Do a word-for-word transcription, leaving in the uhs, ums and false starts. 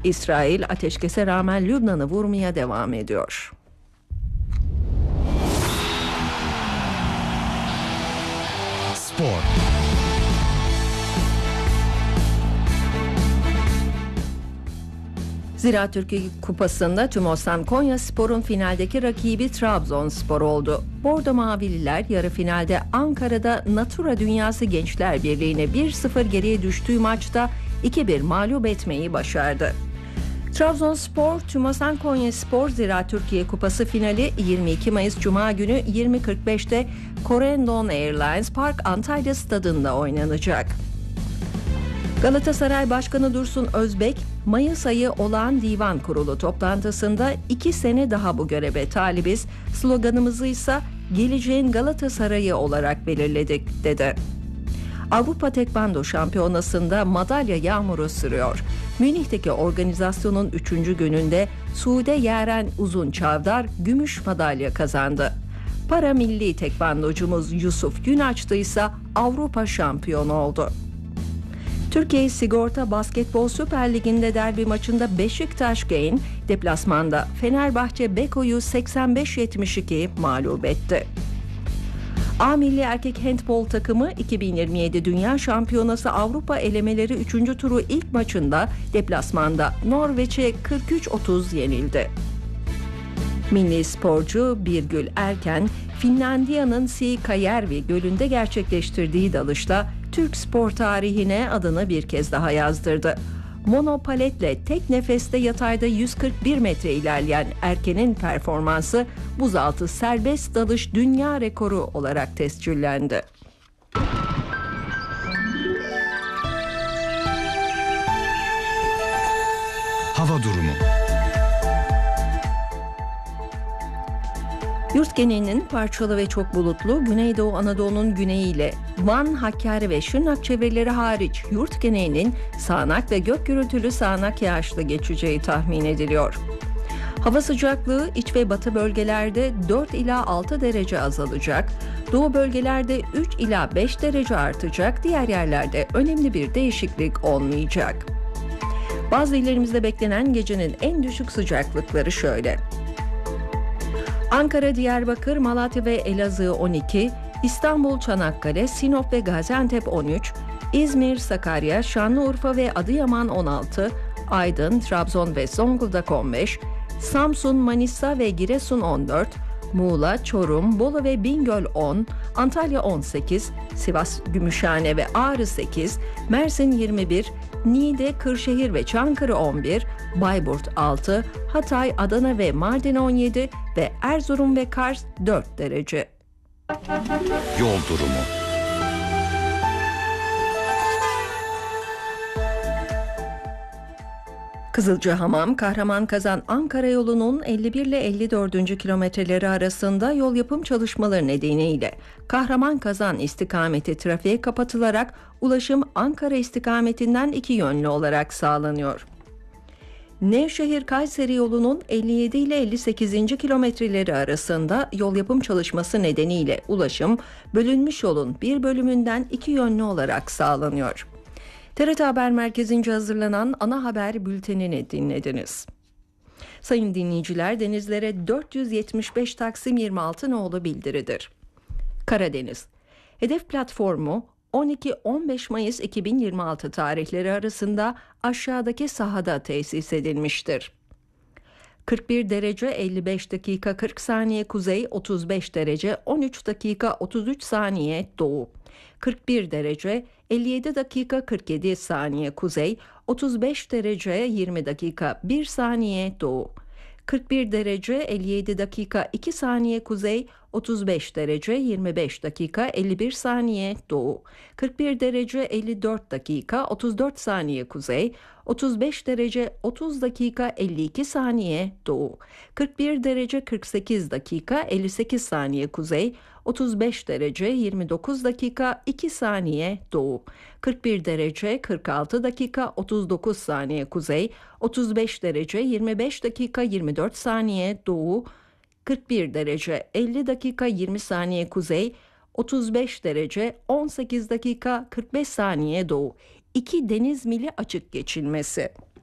İsrail ateşkese rağmen Lübnan'ı vurmaya devam ediyor. Spor. Ziraat Türkiye Kupası'nda TÜMOSAN Konyaspor'un finaldeki rakibi Trabzonspor oldu. Bordo Mavililer yarı finalde Ankara'da Natura Dünyası Gençler Birliği'ne bir sıfır geriye düştüğü maçta iki bir mağlup etmeyi başardı. Trabzonspor, TÜMOSAN Konyaspor Ziraat Türkiye Kupası finali yirmi iki Mayıs Cuma günü yirmi kırk beşte Corendon Airlines Park Antalya Stadında oynanacak. Galatasaray Başkanı Dursun Özbek, Mayıs ayı olağan divan kurulu toplantısında iki sene daha bu göreve talibiz, sloganımızı ise geleceğin Galatasaray'ı olarak belirledik dedi. Avrupa Tekvando Şampiyonası'nda madalya yağmuru sürüyor. Münih'teki organizasyonun üçüncü gününde Sude Yaren Uzun Çavdar gümüş madalya kazandı. Para milli tekvandocumuz Yusuf Günaç'ta ise Avrupa şampiyonu oldu. Türkiye Sigorta Basketbol Süper Ligi'nde derbi maçında Beşiktaş Gain deplasmanda Fenerbahçe Beko'yu seksen beş yetmiş iki mağlup etti. A Milli Erkek Handbol takımı iki bin yirmi yedi Dünya Şampiyonası Avrupa elemeleri üçüncü turu ilk maçında deplasmanda Norveç'e kırk üç otuz yenildi. Milli sporcu Birgül Erken, Finlandiya'nın Siikajärvi Gölü'nde gerçekleştirdiği dalışla Türk spor tarihine adını bir kez daha yazdırdı. Monopaletle tek nefeste yatayda yüz kırk bir metre ilerleyen Erken'in performansı buzaltı serbest dalış dünya rekoru olarak tescillendi. Hava durumu. Yurt genelinin parçalı ve çok bulutlu, Güneydoğu Anadolu'nun güneyiyle Van, Hakkari ve Şırnak çevreleri hariç yurt genelinin sağanak ve gök gürültülü sağanak yağışlı geçeceği tahmin ediliyor. Hava sıcaklığı iç ve batı bölgelerde dört ila altı derece azalacak, doğu bölgelerde üç ila beş derece artacak, diğer yerlerde önemli bir değişiklik olmayacak. Bazı illerimizde beklenen gecenin en düşük sıcaklıkları şöyle: Ankara, Diyarbakır, Malatya ve Elazığ on iki, İstanbul, Çanakkale, Sinop ve Gaziantep on üç, İzmir, Sakarya, Şanlıurfa ve Adıyaman on altı, Aydın, Trabzon ve Zonguldak on beş, Samsun, Manisa ve Giresun on dört, Muğla, Çorum, Bolu ve Bingöl on, Antalya on sekiz, Sivas, Gümüşhane ve Ağrı sekiz, Mersin yirmi bir, Niğde, Kırşehir ve Çankırı on bir, Bayburt altı, Hatay, Adana ve Mardin on yedi ve Erzurum ve Kars dört derece. Yol durumu. Kızılcahamam, Kahraman-Kazan Ankara yolunun elli bir ile elli dördüncü kilometreleri arasında yol yapım çalışmaları nedeniyle Kahraman-Kazan istikameti trafiğe kapatılarak ulaşım Ankara istikametinden iki yönlü olarak sağlanıyor. Nevşehir-Kayseri yolunun elli yedi ile elli sekizinci kilometreleri arasında yol yapım çalışması nedeniyle ulaşım bölünmüş yolun bir bölümünden iki yönlü olarak sağlanıyor. T R T Haber Merkezi'nce hazırlanan ana haber bültenini dinlediniz. Sayın dinleyiciler, denizlere dört yüz yetmiş beş Taksim yirmi altı nolu bildiridir. Karadeniz. Hedef platformu on iki on beş Mayıs iki bin yirmi altı tarihleri arasında aşağıdaki sahada tesis edilmiştir. kırk bir derece elli beş dakika kırk saniye kuzey, otuz beş derece on üç dakika otuz üç saniye doğu. kırk bir derece elli yedi dakika kırk yedi saniye kuzey, otuz beş derece yirmi dakika bir saniye doğu. kırk bir derece elli yedi dakika iki saniye kuzey, otuz beş derece yirmi beş dakika elli bir saniye doğu. kırk bir derece elli dört dakika otuz dört saniye kuzey, otuz beş derece otuz dakika elli iki saniye doğu. kırk bir derece kırk sekiz dakika elli sekiz saniye kuzey, otuz beş derece yirmi dokuz dakika iki saniye doğu. kırk bir derece kırk altı dakika otuz dokuz saniye kuzey, otuz beş derece yirmi beş dakika yirmi dört saniye doğu. kırk bir derece elli dakika yirmi saniye kuzey, otuz beş derece on sekiz dakika kırk beş saniye doğu. iki deniz mili açık geçilmesi.